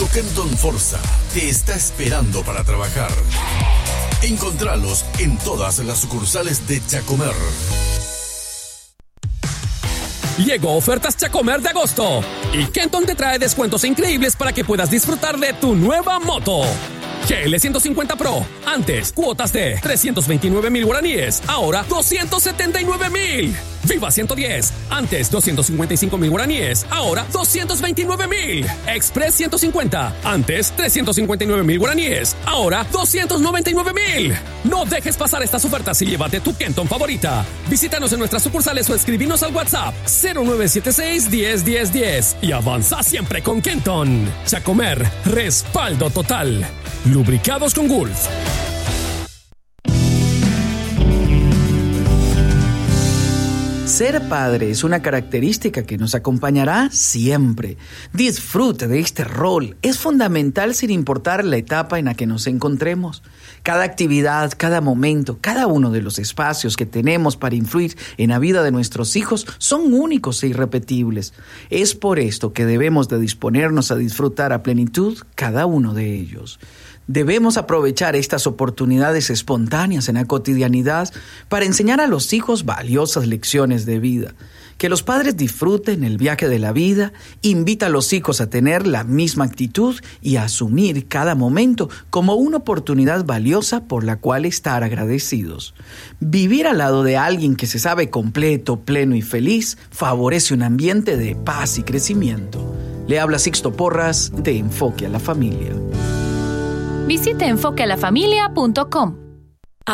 Tu Kenton Forza te está esperando para trabajar. Encontralos en todas las sucursales de Chacomer. Llegó Ofertas Chacomer de agosto y Kenton te trae descuentos increíbles para que puedas disfrutar de tu nueva moto. GL 150 Pro, antes cuotas de 329,000 guaraníes, ahora 279,000. Viva 110, antes 255,000 guaraníes, ahora 229,000. Express 150, antes 359,000 guaraníes, ahora 299,000. No dejes pasar estas ofertas y llévate tu Kenton favorita. Visítanos en nuestras sucursales o escribinos al WhatsApp 0976 10 10 10 y avanza siempre con Kenton. Chacomer, respaldo total. Lubricados con Gulf. Ser padre es una característica que nos acompañará siempre. Disfrute de este rol. Es fundamental sin importar la etapa en la que nos encontremos. Cada actividad, cada momento, cada uno de los espacios que tenemos para influir en la vida de nuestros hijos son únicos e irrepetibles. Es por esto que debemos de disponernos a disfrutar a plenitud cada uno de ellos. Debemos aprovechar estas oportunidades espontáneas en la cotidianidad para enseñar a los hijos valiosas lecciones de vida. Que los padres disfruten el viaje de la vida, invita a los hijos a tener la misma actitud y a asumir cada momento como una oportunidad valiosa por la cual estar agradecidos. Vivir al lado de alguien que se sabe completo, pleno y feliz favorece un ambiente de paz y crecimiento. Le habla Sixto Porras de Enfoque a la Familia. Visite enfoquealafamilia.com.